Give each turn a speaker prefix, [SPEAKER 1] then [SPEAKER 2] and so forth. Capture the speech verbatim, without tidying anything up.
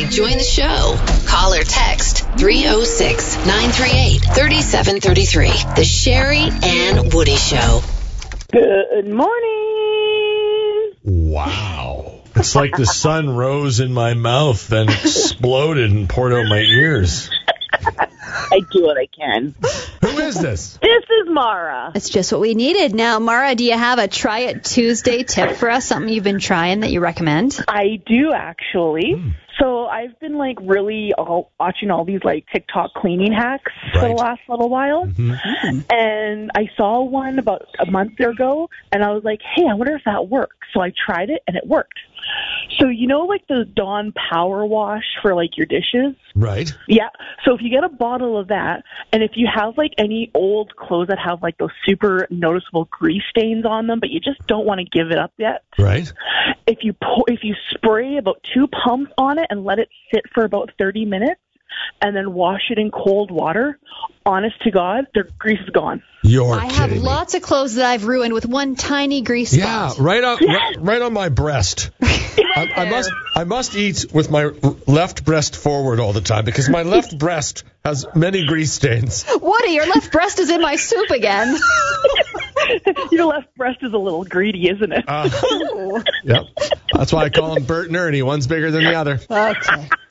[SPEAKER 1] Join the show. Call or text three oh six, nine three eight, three seven three three. The Sherry and Woody Show.
[SPEAKER 2] Good morning.
[SPEAKER 3] Wow. It's like the sun rose in my mouth, then exploded and poured out my ears.
[SPEAKER 2] I do what I can.
[SPEAKER 3] Who is this?
[SPEAKER 2] This is Mara.
[SPEAKER 4] It's just what we needed. Now, Mara, do you have a Try It Tuesday tip for us? Something you've been trying that you recommend?
[SPEAKER 2] I do, actually.
[SPEAKER 3] Mm.
[SPEAKER 2] So I've been, like, really all, watching all these, like, TikTok cleaning hacks for
[SPEAKER 3] Right.
[SPEAKER 2] the last little while.
[SPEAKER 3] Mm-hmm.
[SPEAKER 2] And I saw one about a month ago, and I was like, hey, I wonder if that works. So I tried it, and it worked. So, you know, like the Dawn Power Wash for, like, your dishes?
[SPEAKER 3] Right.
[SPEAKER 2] Yeah. So if you get a bottle of that, and if you have, like, any old clothes that have, like, those super noticeable grease stains on them, but you just don't want to give it up yet,
[SPEAKER 3] Right.
[SPEAKER 2] if you pour, if you spray about two pumps on it and let it sit for about thirty minutes, and then wash it in cold water, honest to God, the grease is gone.
[SPEAKER 3] You're
[SPEAKER 4] I
[SPEAKER 3] kidding
[SPEAKER 4] have
[SPEAKER 3] me.
[SPEAKER 4] lots of clothes that I've ruined with one tiny grease
[SPEAKER 3] Yeah,
[SPEAKER 4] spot.
[SPEAKER 3] right on, right, right on my breast. I, I must, I must eat with my left breast forward all the time because my left breast has many grease stains.
[SPEAKER 4] Woody, your left breast is in my soup again.
[SPEAKER 2] Your left breast is a little greedy, isn't it?
[SPEAKER 3] Uh, yep. That's why I call them Bert and Ernie. One's bigger than the other.
[SPEAKER 4] Okay.